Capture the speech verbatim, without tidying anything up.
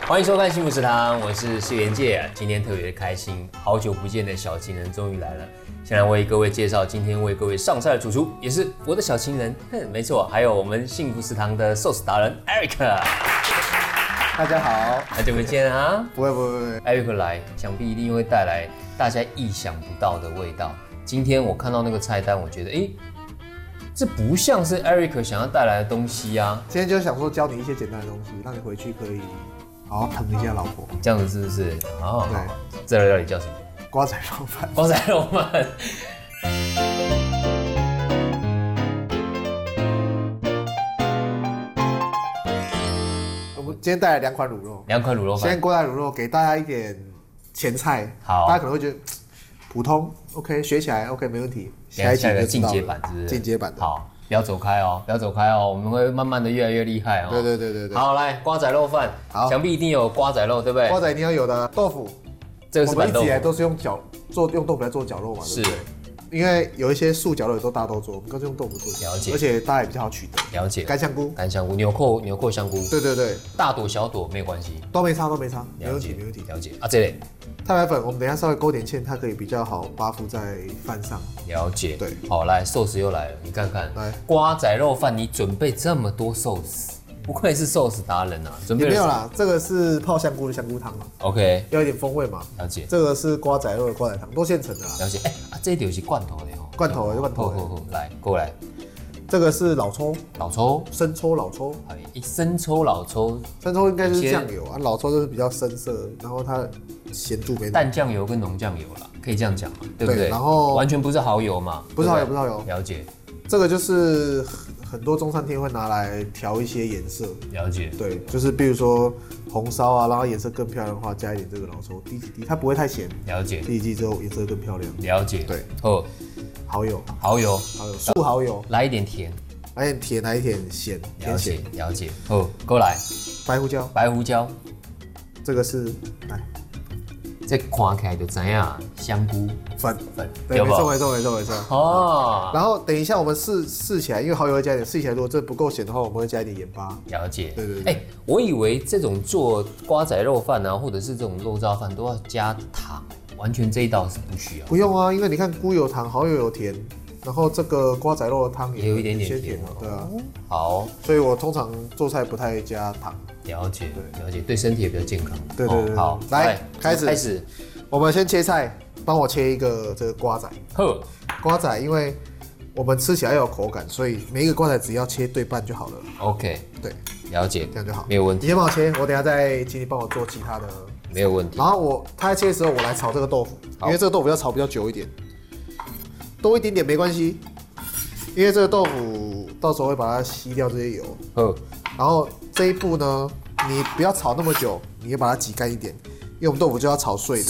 欢迎收看幸福食堂，我是施元介。今天特别开心，好久不见的小情人终于来了。先来为各位介绍今天为各位上菜的主厨，也是我的小情人，哼，没错，还有我们幸福食堂的寿司达人 Eric。 大家好， 好久不见啊！ 不会不会不会 ，Eric 来，想必一定会带来大家意想不到的味道。今天我看到那个菜单，我觉得，哎，这不像是 Eric 想要带来的东西啊。 今天就想说教你一些简单的东西，让你回去可以好好疼一下老婆。 这样子是不是？哦， 对， 这道料理叫什么？ 瓜仔肉饭。 瓜仔肉饭。 我们今天带来两款卤肉， 两款卤肉饭。 先锅仔卤肉给大家一点前菜， 好， 大家可能会觉得普通 ，OK， 学起来 OK 没问题。 下一集就进阶版，是不是？ 进阶版的。 好，不要走开哦，不要走开哦，我们会慢慢的越来越厉害哦。 对对对对对。 好，来瓜仔肉饭，好，想必一定有瓜仔肉，对不对？ 瓜仔一定要有的豆腐， 这个是板豆腐。 我们一直以来都是用绞做用豆腐来做绞肉嘛， 是。 对不对？因为有一些素绞肉都大家都做，我们都是用豆腐做。 了解。 而且大家也比较好取得。 了解。 干香菇。 干香菇，纽扣纽扣香菇。 对对对。 大朵小朵没有关系。 都没差都没差，没问题没问题。 了解啊，这类太白粉我们等一下稍微勾点芡，它可以比较好扒附在饭上。 了解。 对。 好，来寿司又来了，你看看。 来。 瓜仔肉饭，你准备这么多寿司。不愧是寿司达人啊！准备也没有啦，这个是泡香菇的香菇汤嘛 ，OK， 要一点风味嘛。 了解。 这个是瓜仔肉的瓜仔汤，都现成的啦。 了解。哎、欸、啊，这就是罐头的哦。 罐头的，罐头的。 好好好，来过来。 这个是老抽， 老抽， 生抽老抽。 哎，生抽老抽， 生抽应该是酱油啊，老抽就是比较深色，然后它咸度没。 淡酱油跟浓酱油啦，可以这样讲嘛，对不对？ 然后完全不是蚝油嘛， 不是蚝油，不是蚝油。 了解。 这个就是很多中餐厅会拿来调一些颜色。 了解。 对，就是比如说红烧啊，让它颜色更漂亮的话，加一点这个老抽，滴几滴，它不会太咸。 了解。 滴一滴之后颜色更漂亮。 了解。 对。 哦， 蚝油， 蚝油， 蚝油，素蚝油， 来一点甜， 来一点甜，来一点咸， 了解，了解。哦，过来。 白胡椒， 白胡椒， 这个是来。 这看起来就知影香菇粉粉， 对，没错没错没错没错。 哦。 然后等一下我们试试起来，因为蚝油会加一点，试起来如果这不够咸的话，我们会加一点盐巴。 了解。 对对对。 哎，我以为这种做瓜仔肉饭啊，或者是这种肉燥饭都要加糖，完全这一道是不需要。 不用啊，因为你看菇有糖，蚝油有甜，然后这个瓜仔肉的汤也有一点点甜嘛，对啊。 好。 所以我通常做菜不太加糖。 了解，对，了解，对身体也比较健康。 对对对。 好， 来开始开始。 我们先切菜，帮我切一个这个瓜仔。 呵， 瓜仔，因为我们吃起来要有口感，所以每一个瓜仔只要切对半就好了。 OK， 对， 了解， 这样就好， 没有问题。 你先帮我切，我等一下再请你帮我做其他的。 没有问题。 然后我他在切的时候，我来炒这个豆腐，因为这个豆腐要炒比较久一点，多一点点没关系，因为这个豆腐到时候会把它吸掉这些油。 呵， 然后这一步呢，你不要炒那么久，你也把它挤干一点。因为我们豆腐就要炒碎的，